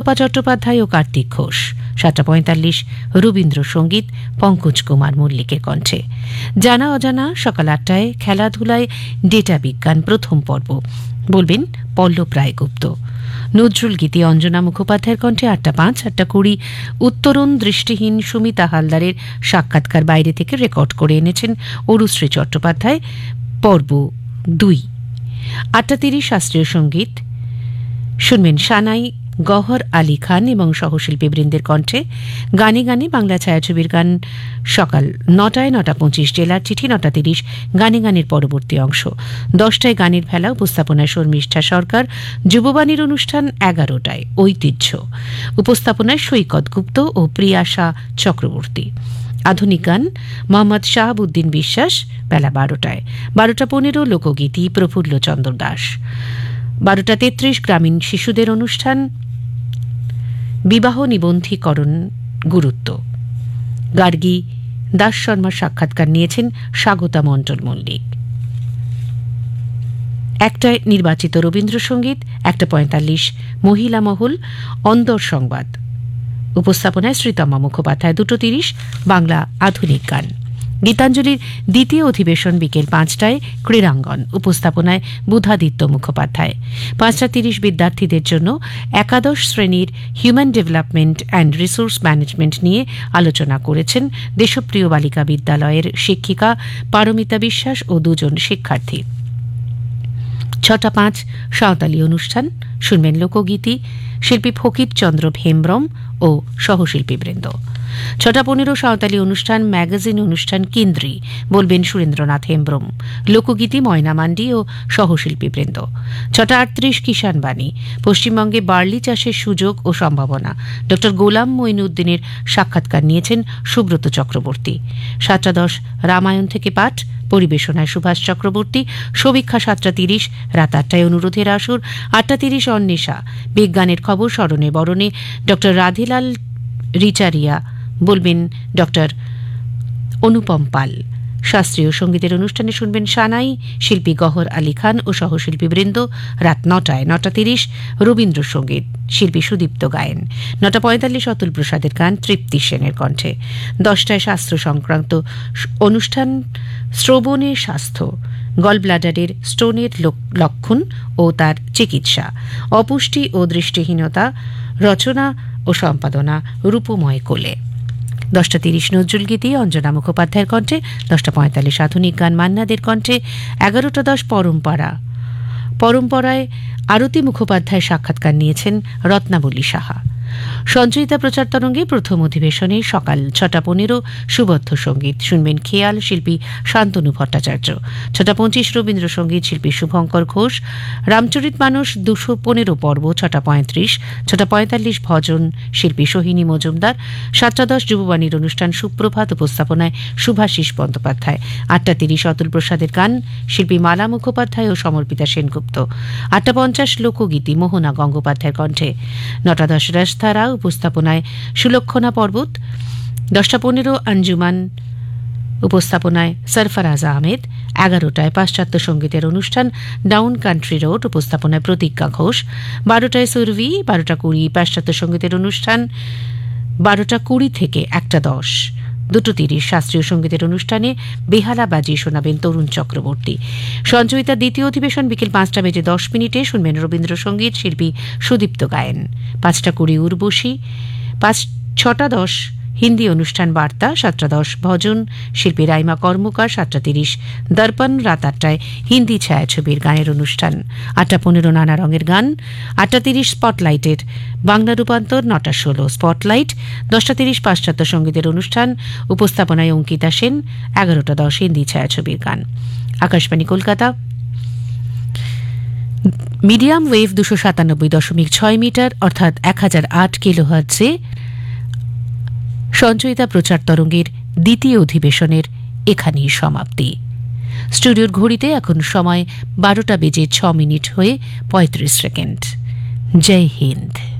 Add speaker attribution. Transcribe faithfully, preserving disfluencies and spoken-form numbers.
Speaker 1: রূপা চট্টোপাধ্যায় ও কার্তিক ঘোষ। সাতটা পঁয়তাল্লিশ রবীন্দ্রসঙ্গীত পঙ্কজ কুমার মল্লিকের কণ্ঠে। জানা অজানা সকাল আটটায় খেলাধুলায় ডেটা বিজ্ঞান প্রথম পর্ব, বলবেন পল্লব রায়গুপ্ত। নজরুল গীতি অঞ্জনা মুখোপাধ্যায়ের কণ্ঠে আটটা পাঁচ। আটটা কুড়ি উত্তরণ দৃষ্টিহীন সুমিতা হালদারের সাক্ষাৎকার বাইরে থেকে রেকর্ড করে এনেছেন অরুশ্রী চট্টোপাধ্যায়, পর্ব দুই। আটটা তিরিশ শাস্ত্রীয় সঙ্গীত শুনবেন সানাই গহর আলী খান এবং সহশিল্পীবৃন্দের কণ্ঠে। গানে গানে বাংলা ছায়াছবির গান সকাল নটায়। নটা পঁচিশ জেলার চিঠি। নটা তিরিশ গানে গানের পরবর্তী অংশ। দশটায় গানের ভেলা, উপস্থাপনায় শর্মিষ্ঠা সরকার। যুববাণীর অনুষ্ঠান এগারোটায় ঐতিহ্য, উপস্থাপনায় সৈকত গুপ্ত ও প্রিয়াশা চক্রবর্তী। আধুনিক গান মোহাম্মদ শাহাবুদ্দিন বিশ্বাস বেলা বারোটায়। বারোটা পনেরো লোকগীতি প্রফুল্ল চন্দ্র দাস। বারোটা তেত্রিশ গ্রামীণ শিশুদের অনুষ্ঠান বিবাহ নিবন্ধীকরণ গুরুত্ব। গার্গী দাস শর্মার সাক্ষাৎকার নিয়েছেন স্বাগতা মণ্ডল মল্লিক। একটায় নির্বাচিত রবীন্দ্রসঙ্গীত। একটা পঁয়তাল্লিশ মহিলা মহল অন্দর সংবাদ, উপস্থাপনায় শ্রীতমা মুখোপাধ্যায়। দুটো তিরিশ বাংলা আধুনিক গান। গীতাঞ্জলির দ্বিতীয় অধিবেশন বিকেল পাঁচটায় ক্রীড়াঙ্গন, উপস্থাপনায় বুধাদিত্য মুখোপাধ্যায়। পাঁচটা তিরিশ বিদ্যার্থীদের জন্য একাদশ শ্রেণীর human development and resource management নিয়ে আলোচনা করেছেন দেশপ্রিয় বালিকা বিদ্যালয়ের শিক্ষিকা পারমিতা বিশ্বাস ও দুজন শিক্ষার্থী। ছটা পাঁচ সাঁওতালি অনুষ্ঠান শুনবেন লোকগীতি, শিল্পী ফকির চন্দ্র ভেমব্রম ও সহশিল্পীবৃন্দ। ছটা পনেরো সাঁওতালি অনুষ্ঠান ম্যাগাজিন অনুষ্ঠান কেন্দ্রী, বলবেন সুরেন্দ্রনাথ হেমব্রম। লোকগীতি ময়না মান্ডি ও সহশিল্পীবৃন্দ। ছটা আটত্রিশ কিষাণ বাণী, পশ্চিমবঙ্গে বার্লি চাষের সুযোগ ও সম্ভাবনা, ড গোলাম মঈনুদ্দিনের সাক্ষাৎকার নিয়েছেন সুব্রত চক্রবর্তী। সাতটা দশ রামায়ণ থেকে পাঠ, পরিবেশনায় সুভাষ চক্রবর্তী। সমীক্ষা সাতটা তিরিশ। রাত আটটায় অনুরোধের আসর। আটটা তিরিশ অন্বেষা, বিজ্ঞানের খবর স্মরণে বরণে ড রাধিলাল রিচারিয়া, বলবেন ড অনুপম পাল। শাস্ত্রীয় সঙ্গীতের অনুষ্ঠানে শুনবেন সানাই, শিল্পী গহর আলী খান ও সহশিল্পীবৃন্দ। রাত নটায় নটা তিরিশ রবীন্দ্রসঙ্গীত, শিল্পী সুদীপ্ত গায়েন। নটা পঁয়তাল্লিশ অতুল প্রসাদের গান তৃপ্তি সেনের কণ্ঠে। দশটায় স্বাস্থ্য সংক্রান্ত অনুষ্ঠান শ্রবণের স্বাস্থ্য, গল ব্লাডারের স্টোনের লক্ষণ ও তার চিকিৎসা, অপুষ্টি ও দৃষ্টিহীনতা, রচনা ও সম্পাদনা রূপময় কোলে। দশটা তিরিশ নজরুল গীতি অঞ্জনা মুখোপাধ্যায়ের কণ্ঠে। দশটা পঁয়তাল্লিশ আধুনিক গান মান্নাদের কণ্ঠে। এগারোটা দশ পরম্পরা, পরম্পরায় আরতি মুখোপাধ্যায় সাক্ষাৎকার নিয়েছেন রত্নাবলী সাহা। সঞ্চয়িতা প্রচার তরঙ্গে প্রথম অধিবেশনে সকাল ছটা পনেরো সুবদ্ধ সঙ্গীত শুনবেন খেয়াল, শিল্পী শান্তনু ভট্টাচার্য। ছটা পঁচিশ রবীন্দ্রসঙ্গীত, শিল্পী শুভঙ্কর ঘোষ। রামচরিত মানস দুশো পনেরো পর্ব ছটা পঁয়ত্রিশ। ছটা পঁয়তাল্লিশ ভজন, শিল্পী সোহিনী মজুমদার। সাতটা দশ যুববাণীর অনুষ্ঠান সুপ্রভাত, উপস্থাপনায় শুভাশিস বন্দ্যোপাধ্যায়। আটটা তিরিশ অতুল প্রসাদের গান, শিল্পী মালা মুখোপাধ্যায় ও সমর্পিতা সেনগুপ্ত। আটটা পঞ্চাশ লোকগীতি মোহনা গঙ্গোপাধ্যায়ের কণ্ঠে। নটা দশ রাজধারা, উপস্থাপনায় সুলক্ষণা পর্বত। দশটা পনেরো আঞ্জুমান, উপস্থাপনায় সরফরাজ আহমেদ। এগারোটায় পাশ্চাত্য সঙ্গীতের অনুষ্ঠান ডাউন কান্ট্রি রোড, উপস্থাপনায় প্রতিজ্ঞা ঘোষ। বারোটায় সুরভি। বারোটা কুড়ি পাশ্চাত্য সঙ্গীতের অনুষ্ঠান। বারোটা কুড়ি থেকে একটা দশ দুটো তিরিশ শাস্ত্রীয় সঙ্গীতের অনুষ্ঠানে বেহালা বাজিয়ে শোনাবেন তরুণ চক্রবর্তী। সঞ্চয়িতার দ্বিতীয় অধিবেশন বিকেল পাঁচটা বেজে দশ মিনিটে শুনবেন রবীন্দ্রসঙ্গীত, শিল্পী সুদীপ্ত গায়েন। পাঁচটা কুড়ি উর্বশী। পাঁচ ছটা দশ হিন্দি অনুষ্ঠান বার্তা। সাতটা দশ ভজন, শিল্পী রাইমা কর্মকার। সাতটা তিরিশ দর্পণ। রাত আটটায় হিন্দি ছায়াছবির গানের অনুষ্ঠান। আটটা পনেরো নানা রঙের গান। আটটা তিরিশ স্পটলাইটের বাংলা রূপান্তর। নটা ষোলো স্পটলাইট। দশটা তিরিশ পাশ্চাত্য সঙ্গীতের অনুষ্ঠান, উপস্থাপনায় অঙ্কিতা সেন। এগারোটা দশ হিন্দি ছায়াছবির গান। আকাশবাণী কলকাতা, মিডিয়াম ওয়েভ দুশো সাতানব্বই দশমিক ছয় মিটার অর্থাৎ এক হাজার আট কিলো হার্টজে সঞ্চয়িতা প্রচার তরঙ্গের দ্বিতীয় অধিবেশনের এখানেই সমাপ্তি। স্টুডিওর ঘড়িতে এখন সময় বারোটা বেজে ছ মিনিট হয়ে পঁয়ত্রিশ সেকেন্ড। জয় হিন্দ।